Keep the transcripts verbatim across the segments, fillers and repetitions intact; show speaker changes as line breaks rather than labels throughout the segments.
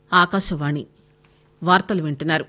ఆకాశవాణి వార్తలు వింటున్నారు.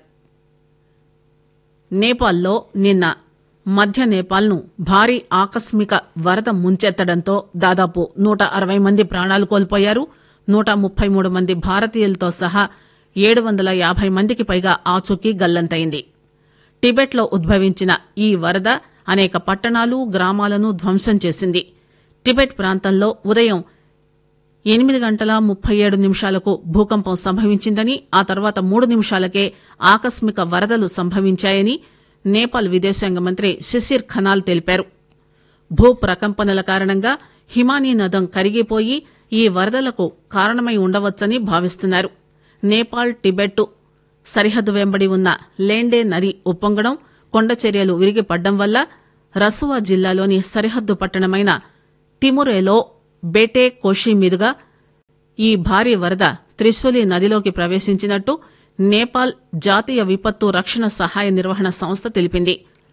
నేపాల్లో నిన్న మధ్య నేపాల్ను భారీ ఆకస్మిక వరద ముంచెత్తడంతో దాదాపు నూట అరవై మంది ప్రాణాలు కోల్పోయారు. నూట ముప్పై మూడు మంది భారతీయులతో సహా ఏడు వందల యాభై మందికి పైగా ఆచూకీ గల్లంతైంది. టిబెట్ లో ఉద్భవించిన ఈ వరద అనేక పట్టణాలు, గ్రామాలను ధ్వంసం చేసింది. టిబెట్ ప్రాంతంలో ఉదయం ఎనిమిది గంటల ముప్పై ఏడు నిమిషాలకు భూకంపం సంభవించిందని, ఆ తర్వాత మూడు నిమిషాలకే ఆకస్మిక వరదలు సంభవించాయని నేపాల్ విదేశాంగ మంత్రి శిశిర్ ఖనాల్ తెలిపారు. భూ ప్రకంపనల కారణంగా హిమానీ నదం కరిగిపోయి ఈ వరదలకు కారణమై ఉండవచ్చని భావిస్తున్నారు. నేపాల్ టిబెట్ సరిహద్దు వెంబడి ఉన్న లేండే నది ఉప్పొంగడం, కొండచర్యలు విరిగిపడ్డం వల్ల రసువా జిల్లాలోని సరిహద్దు పట్టణమైన తిమురేలో బేటే కోషి మీదుగా ఈ భారీ వరద త్రిశూలి నదిలోకి ప్రవేశించినట్టు నేపాల్ జాతీయ విపత్తు రక్షణ సహాయ నిర్వహణ సంస్థ తెలిపింది.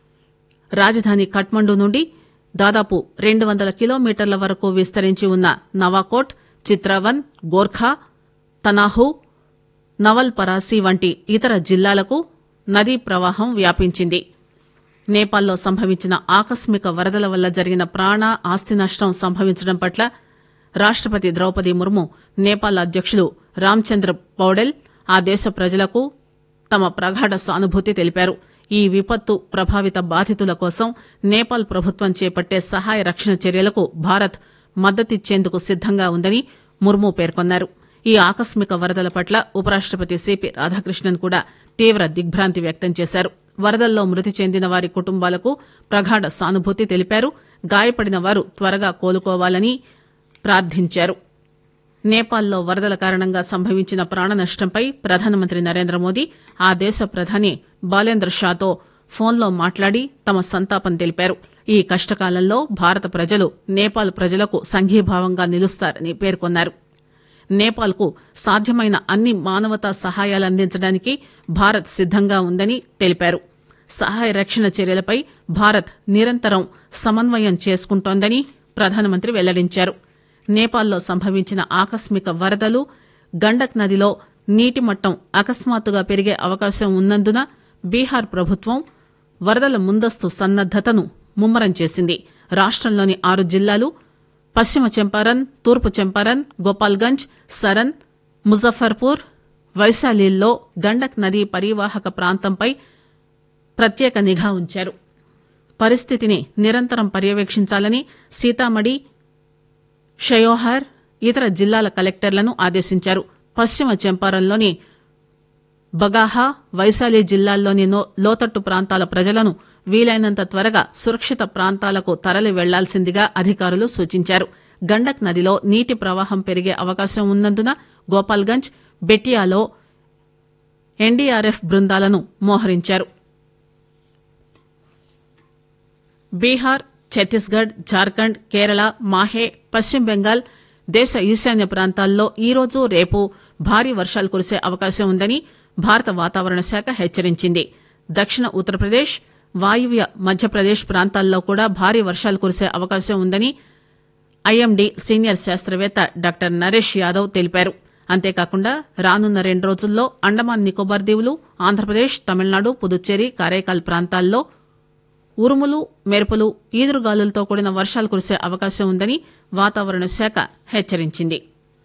రాజధాని కఠ్మండు నుండి దాదాపు రెండు వందల కిలోమీటర్ల వరకు విస్తరించి ఉన్న నవాకోట్, చిత్రవన్, గోర్ఖా, తనాహు, నవల్ పరాసి వంటి ఇతర జిల్లాలకు నదీ ప్రవాహం వ్యాపించింది. నేపాల్లో సంభవించిన ఆకస్మిక వరదల వల్ల జరిగిన ప్రాణ, ఆస్తి నష్టం సంభవించడం పట్ల రాష్టపతి ద్రౌపది ముర్ము, నేపాల్ అధ్యకులు రామ్చంద్ర పౌడెల్ ఆ దేశ ప్రజలకు తమ ప్రగాఢ సానుభూతి తెలిపారు. ఈ విపత్తు ప్రభావిత బాధితుల కోసం నేపాల్ ప్రభుత్వం చేపట్టే సహాయ రక్షణ చర్యలకు భారత్ మద్దతిచ్చేందుకు సిద్దంగా ఉందని ముర్ము పేర్కొన్నారు. ఈ ఆకస్మిక వరదల పట్ల ఉపరాష్టపతి సిపి రాధాకృష్ణన్ కూడా తీవ్ర దిగ్భ్రాంతి వ్యక్తం చేశారు. వరదల్లో మృతి చెందిన వారి కుటుంబాలకు ప్రగాఢ సానుభూతి తెలిపారు. గాయపడిన వారు త్వరగా కోలుకోవాలని ప్రార్థించారు. నేపాల్లో వరదల కారణంగా సంభవించిన ప్రాణ నష్టంపై ప్రధానమంత్రి నరేంద్ర మోదీ ఆ దేశ ప్రధాని బాలేంద్ర షాతో ఫోన్లో మాట్లాడి తమ సంతాపం తెలిపారు. ఈ కష్టకాలంలో భారత ప్రజలు నేపాల్ ప్రజలకు సంఘీభావంగా నిలుస్తారని పేర్కొన్నారు. నేపాల్కు సాధ్యమైన అన్ని మానవతా సహాయాలందించడానికి భారత్ సిద్దంగా ఉందని తెలిపారు. సహాయ రక్షణ చర్యలపై భారత్ నిరంతరం సమన్వయం చేసుకుంటోందని ప్రధానమంత్రి వెల్లడించారు. నేపాల్లో సంభవించిన ఆకస్మిక వరదలు, గండక్ నదిలో నీటి మట్టం అకస్మాత్తుగా పెరిగే అవకాశం ఉన్నందున బీహార్ ప్రభుత్వం వరదల ముందస్తు సన్నద్దతను ముమ్మరం చేసింది. రాష్టంలోని ఆరు జిల్లాలు పశ్చిమ చంపారన్, తూర్పు చంపారన్, గోపాల్గంజ్, సరన్, ముజఫర్పూర్, వైశాలిల్లో గండక్ నదీ పరీవాహక ప్రాంతంపై ప్రత్యేక నిఘా ఉంచారు. పరిస్థితిని నిరంతరం పర్యవేక్షించాలని సీతామఢి, షయోహార్, ఇతర జిల్లాల కలెక్టర్లను ఆదేశించారు. పశ్చిమ చంపారన్లోని బగాహా, వైశాలి జిల్లాల్లోని లోతట్టు ప్రాంతాల ప్రజలను వీలైనంత త్వరగా సురక్షిత ప్రాంతాలకు తరలి వెళ్లాల్సిందిగా అధికారులు సూచించారు. గండక్ నదిలో నీటి ప్రవాహం పెరిగే అవకాశం ఉన్నందున గోపాల్గంజ్, బెటియాలో ఎన్డీఆర్ఎఫ్ బృందాలను మోహరించారు. బీహార్, ఛత్తీస్గఢ్, జార్ఖండ్, కేరళ, మాహే, పశ్చిమ బెంగాల్, దేశ ఈశాన్య ప్రాంతాల్లో ఈరోజు, రేపు భారీ వర్షాలు కురిసే అవకాశం ఉందని భారత వాతావరణ శాఖ హెచ్చరించింది. దక్షిణ ఉత్తరప్రదేశ్, వాయువ్య మధ్యప్రదేశ్ ప్రాంతాల్లో కూడా భారీ వర్షాలు కురిసే అవకాశం ఉందని ఐఎండీ సీనియర్ శాస్త్రవేత్త డాక్టర్ నరేష్ యాదవ్ తెలిపారు. అంతేకాకుండా రానున్న రెండు రోజుల్లో అండమాన్ నికోబార్ దీవులు, ఆంధ్రప్రదేశ్, తమిళనాడు, పుదుచ్చేరి, కారైకాల్ ప్రాంతాల్లో ఉరుములు, మెరుపులు, ఈదురుగాలులతో కూడిన వర్షాలు కురిసే అవకాశం ఉందని వాతావరణ శాఖ హెచ్చరించింది.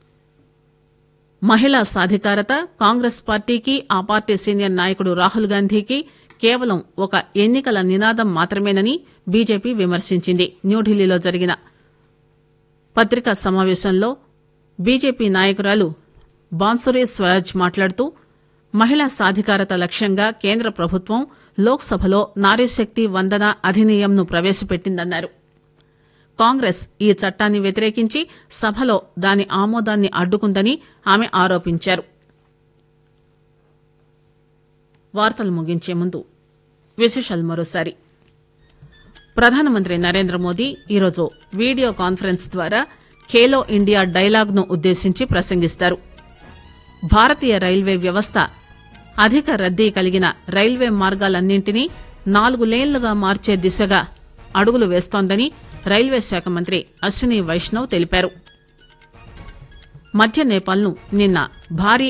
మహిళా సాధికారత కాంగ్రెస్ పార్టీకి, ఆ పార్టీ సీనియర్ నాయకుడు రాహుల్ గాంధీకి కేవలం ఒక ఎన్నికల నినాదం మాత్రమేనని బీజేపీ విమర్శించింది. న్యూఢిల్లీలో జరిగిన పత్రికా సమావేశంలో బీజేపీ నాయకురాలు బాన్సురి స్వరాజ్ మాట్లాడుతూ, మహిళా సాధికారత లక్ష్యంగా కేంద్ర ప్రభుత్వం లోక్సభలో నారీశక్తి వందన అధినియంను ప్రవేశపెట్టిందన్నారు. కాంగ్రెస్ ఈ చట్టాన్ని వ్యతిరేకించి సభలో దాని ఆమోదాన్ని అడ్డుకుందని ఆమె ఆరోపించారు. వార్తలు ముగించే ముందు విశేషాలు మరోసారి. ప్రధానమంత్రి నరేంద్ర మోదీ ఈరోజు వీడియో కాన్ఫరెన్స్ ద్వారా ఖేలో ఇండియా డైలాగ్ ను ఉద్దేశించి ప్రసంగిస్తారు. భారతీయ రైల్వే వ్యవస్థ అధిక రద్దీ కలిగిన రైల్వే మార్గాలన్నింటినీ నాలుగు లేన్లుగా మార్చే దిశగా అడుగులు వేస్తోందని రైల్వే శాఖ మంత్రి అశ్విని వైష్ణవ్ తెలిపారు. మధ్య నేపాల్ను నిన్న భారీ